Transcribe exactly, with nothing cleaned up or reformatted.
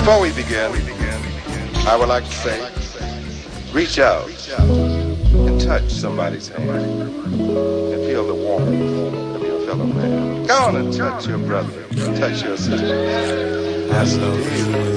Before we begin, I would like to say, reach out and touch somebody's hand and feel the warmth of your fellow man. Go on and touch your brother, touch your sister. That's